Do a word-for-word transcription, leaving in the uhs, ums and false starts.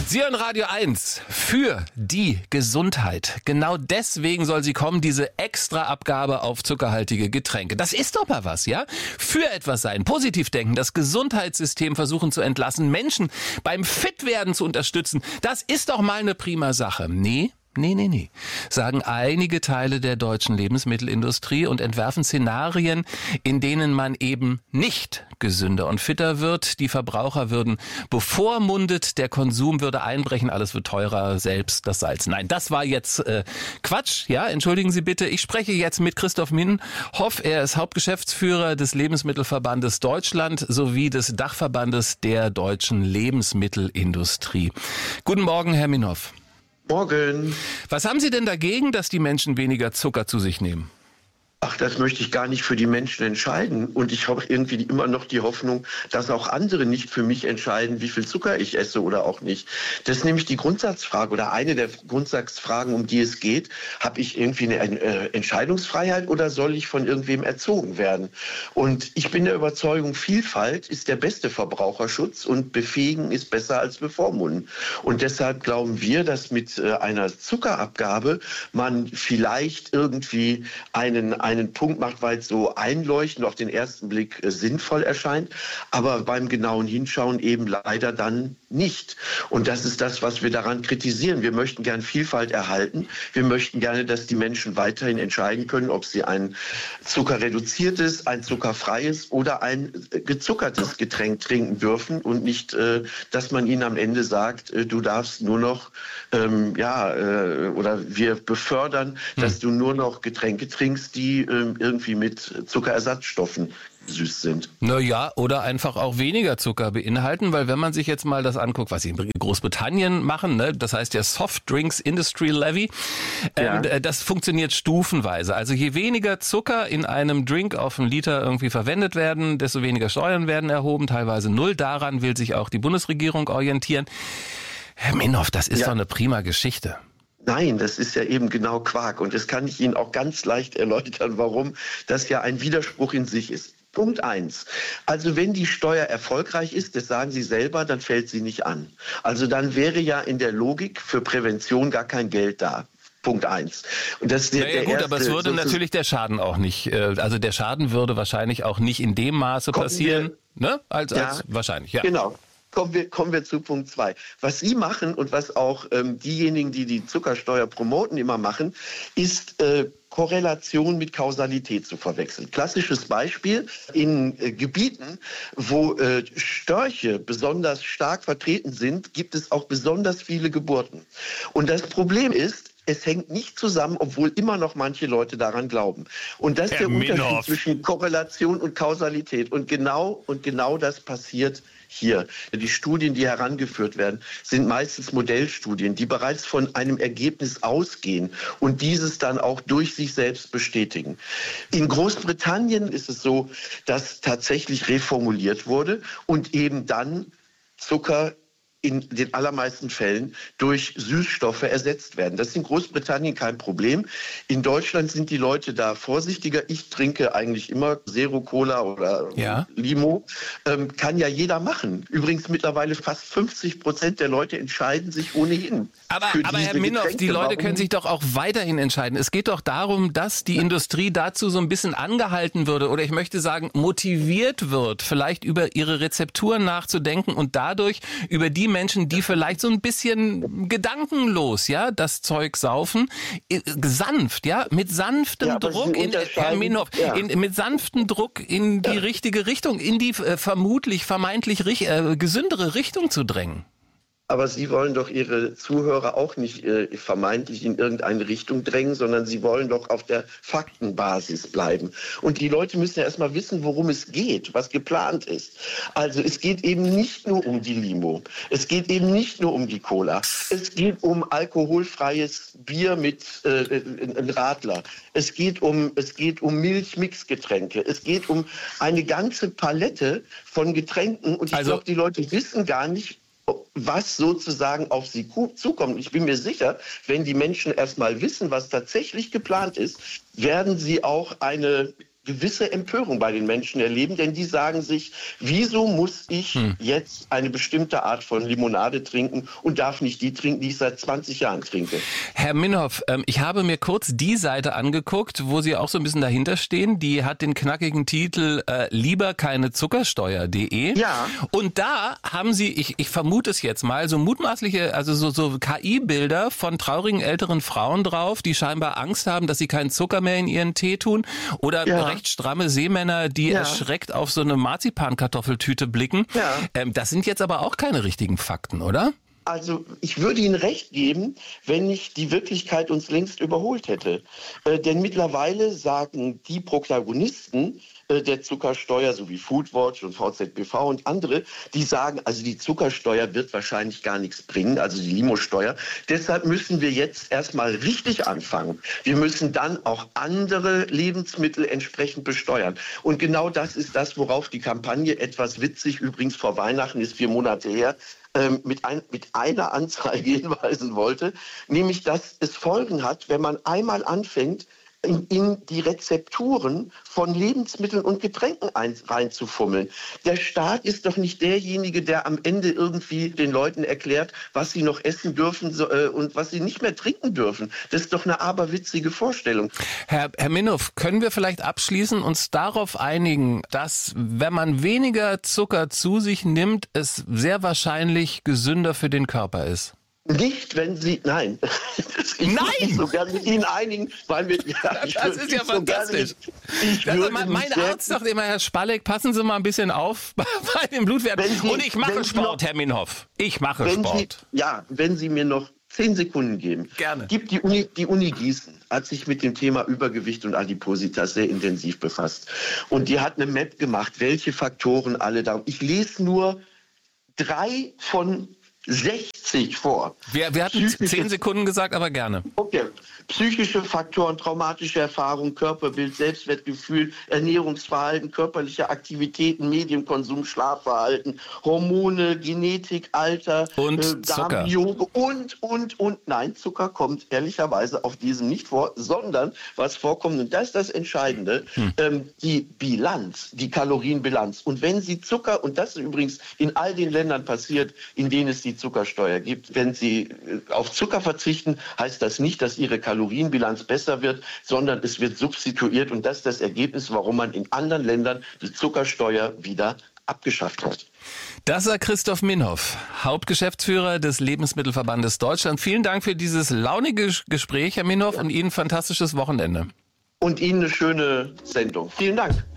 Sie hören Radio eins für die Gesundheit. Genau deswegen soll sie kommen, diese Extraabgabe auf zuckerhaltige Getränke. Das ist doch mal was, ja? Für etwas sein, positiv denken, das Gesundheitssystem versuchen zu entlassen, Menschen beim Fitwerden zu unterstützen. Das ist doch mal eine prima Sache. Nee? Nee, nee, nee, sagen einige Teile der deutschen Lebensmittelindustrie und entwerfen Szenarien, in denen man eben nicht gesünder und fitter wird. Die Verbraucher würden bevormundet, der Konsum würde einbrechen, alles wird teurer, selbst das Salz. Nein, das war jetzt äh, Quatsch, ja, entschuldigen Sie bitte. Ich spreche jetzt mit Christoph Minhoff, er ist Hauptgeschäftsführer des Lebensmittelverbandes Deutschland sowie des Dachverbandes der deutschen Lebensmittelindustrie. Guten Morgen, Herr Minhoff. Morgen. Was haben Sie denn dagegen, dass die Menschen weniger Zucker zu sich nehmen? Ach, das möchte ich gar nicht für die Menschen entscheiden. Und ich habe irgendwie immer noch die Hoffnung, dass auch andere nicht für mich entscheiden, wie viel Zucker ich esse oder auch nicht. Das ist nämlich die Grundsatzfrage oder eine der Grundsatzfragen, um die es geht. Habe ich irgendwie eine äh, Entscheidungsfreiheit oder soll ich von irgendwem erzogen werden? Und ich bin der Überzeugung, Vielfalt ist der beste Verbraucherschutz und befähigen ist besser als bevormunden. Und deshalb glauben wir, dass mit äh, einer Zuckerabgabe man vielleicht irgendwie einen einen Punkt macht, weil es so einleuchtend auf den ersten Blick äh, sinnvoll erscheint, aber beim genauen Hinschauen eben leider dann nicht. Und das ist das, was wir daran kritisieren. Wir möchten gerne Vielfalt erhalten. Wir möchten gerne, dass die Menschen weiterhin entscheiden können, ob sie ein zuckerreduziertes, ein zuckerfreies oder ein äh, gezuckertes Getränk trinken dürfen und nicht, äh, dass man ihnen am Ende sagt, äh, du darfst nur noch, ähm, ja, äh, oder wir befördern, hm. dass du nur noch Getränke trinkst, die irgendwie mit Zuckerersatzstoffen süß sind. Naja, oder einfach auch weniger Zucker beinhalten, weil wenn man sich jetzt mal das anguckt, was sie in Großbritannien machen, ne, das heißt ja Soft Drinks Industry Levy, ja. ähm, das funktioniert stufenweise. Also je weniger Zucker in einem Drink auf einen Liter irgendwie verwendet werden, desto weniger Steuern werden erhoben, teilweise null. Daran will sich auch die Bundesregierung orientieren. Herr Minhoff, das ist ja. doch eine prima Geschichte. Nein, das ist ja eben genau Quark. Und das kann ich Ihnen auch ganz leicht erläutern, warum das ja ein Widerspruch in sich ist. Punkt eins. Also wenn die Steuer erfolgreich ist, das sagen Sie selber, dann fällt sie nicht an. Also dann wäre ja in der Logik für Prävention gar kein Geld da. Punkt eins. Und das ist der, naja, der gut, erste, aber es würde natürlich der Schaden auch nicht, also der Schaden würde wahrscheinlich auch nicht in dem Maße passieren, wir, ne? Als, ja, als wahrscheinlich, ja. Genau. Kommen wir, kommen wir zu Punkt zwei. Was Sie machen und was auch ähm, diejenigen, die die Zuckersteuer promoten, immer machen, ist äh, Korrelation mit Kausalität zu verwechseln. Klassisches Beispiel, in äh, Gebieten, wo äh, Störche besonders stark vertreten sind, gibt es auch besonders viele Geburten. Und das Problem ist, es hängt nicht zusammen, obwohl immer noch manche Leute daran glauben. Und das ist der Unterschied zwischen Korrelation und Kausalität. Und genau, und genau das passiert hier. Die Studien, die herangeführt werden, sind meistens Modellstudien, die bereits von einem Ergebnis ausgehen und dieses dann auch durch sich selbst bestätigen. In Großbritannien ist es so, dass tatsächlich reformuliert wurde und eben dann Zucker in den allermeisten Fällen durch Süßstoffe ersetzt werden. Das ist in Großbritannien kein Problem. In Deutschland sind die Leute da vorsichtiger. Ich trinke eigentlich immer Zero Cola oder ja. Limo. Ähm, kann ja jeder machen. Übrigens mittlerweile fast fünfzig Prozent der Leute entscheiden sich ohnehin. Aber, aber Herr Minhoff, die Leute können sich doch auch weiterhin entscheiden. Es geht doch darum, dass die ja. Industrie dazu so ein bisschen angehalten würde oder ich möchte sagen motiviert wird, vielleicht über ihre Rezepturen nachzudenken und dadurch über die Menschen, die vielleicht so ein bisschen gedankenlos, ja, das Zeug saufen, sanft, ja, mit sanftem ja, Druck, in, Herr Minhoff, ja. in, mit sanftem Druck in die ja. richtige Richtung, in die äh, vermutlich, vermeintlich äh, gesündere Richtung zu drängen. Aber Sie wollen doch Ihre Zuhörer auch nicht äh, vermeintlich in irgendeine Richtung drängen, sondern Sie wollen doch auf der Faktenbasis bleiben. Und die Leute müssen ja erstmal wissen, worum es geht, was geplant ist. Also es geht eben nicht nur um die Limo. Es geht eben nicht nur um die Cola. Es geht um alkoholfreies Bier mit äh, ein Radler. Es geht um, es geht um Milch-Mix-Getränke. Es geht um eine ganze Palette von Getränken. Und ich also, glaube, die Leute wissen gar nicht, was sozusagen auf sie zukommt. Ich bin mir sicher, wenn die Menschen erst mal wissen, was tatsächlich geplant ist, werden sie auch eine gewisse Empörung bei den Menschen erleben, denn die sagen sich, wieso muss ich hm. jetzt eine bestimmte Art von Limonade trinken und darf nicht die trinken, die ich seit zwanzig Jahren trinke. Herr Minhoff, ähm, ich habe mir kurz die Seite angeguckt, wo Sie auch so ein bisschen dahinter stehen. Die hat den knackigen Titel äh, lieber keine Zuckersteuer punkt de. Ja. Und da haben Sie, ich, ich vermute es jetzt mal, so mutmaßliche, also so, so K I-Bilder von traurigen älteren Frauen drauf, die scheinbar Angst haben, dass sie keinen Zucker mehr in ihren Tee tun, oder ja. recht stramme Seemänner, die ja. erschreckt auf so eine Marzipankartoffeltüte blicken. Ja. Ähm, das sind jetzt aber auch keine richtigen Fakten, oder? Also ich würde Ihnen recht geben, wenn nicht die Wirklichkeit uns längst überholt hätte. Äh, denn mittlerweile sagen die Protagonisten äh, der Zuckersteuer, so wie Foodwatch und V Z B V und andere, die sagen, also die Zuckersteuer wird wahrscheinlich gar nichts bringen, also die Limosteuer. Deshalb müssen wir jetzt erstmal richtig anfangen. Wir müssen dann auch andere Lebensmittel entsprechend besteuern. Und genau das ist das, worauf die Kampagne, etwas witzig übrigens vor Weihnachten, ist vier Monate her, Mit, ein, mit einer Anzeige hinweisen wollte, nämlich dass es Folgen hat, wenn man einmal anfängt, in, in die Rezepturen von Lebensmitteln und Getränken ein, reinzufummeln. Der Staat ist doch nicht derjenige, der am Ende irgendwie den Leuten erklärt, was sie noch essen dürfen so, äh, und was sie nicht mehr trinken dürfen. Das ist doch eine aberwitzige Vorstellung. Herr, Herr Minhoff, können wir vielleicht abschließend uns darauf einigen, dass, wenn man weniger Zucker zu sich nimmt, es sehr wahrscheinlich gesünder für den Körper ist? Nicht, wenn Sie, nein. Ich nein! würde mich so gerne mit Ihnen einigen, weil wir, ja, ich das ist ja fantastisch. So mit, also mein mein Arzt sagt immer, Herr Spalleck, passen Sie mal ein bisschen auf bei den Blutwerten. Sie, Und ich mache Sport, noch, Herr Minhoff. Ich mache wenn Sport. Sie, ja, wenn Sie mir noch zehn Sekunden geben. Gerne. Gibt die Uni, die Uni Gießen hat sich mit dem Thema Übergewicht und Adipositas sehr intensiv befasst. Und die hat eine Map gemacht, welche Faktoren alle da. Ich lese nur drei von sechzig vor. Wir, wir hatten zehn Sekunden gesagt, aber gerne. Okay. Psychische Faktoren, traumatische Erfahrungen, Körperbild, Selbstwertgefühl, Ernährungsverhalten, körperliche Aktivitäten, Medienkonsum, Schlafverhalten, Hormone, Genetik, Alter, und äh, Zucker. Darmbiome und, und, und. Nein, Zucker kommt ehrlicherweise auf diesem nicht vor, sondern was vorkommt, und das ist das Entscheidende, hm. ähm, die Bilanz, die Kalorienbilanz. Und wenn Sie Zucker, und das ist übrigens in all den Ländern passiert, in denen es die Zuckersteuer gibt, wenn Sie auf Zucker verzichten, heißt das nicht, dass Ihre Kalorienbilanz besser wird, sondern es wird substituiert, und das ist das Ergebnis, warum man in anderen Ländern die Zuckersteuer wieder abgeschafft hat. Das war Christoph Minhoff, Hauptgeschäftsführer des Lebensmittelverbandes Deutschland. Vielen Dank für dieses launige Gespräch, Herr Minhoff, ja. und Ihnen ein fantastisches Wochenende. Und Ihnen eine schöne Sendung. Vielen Dank.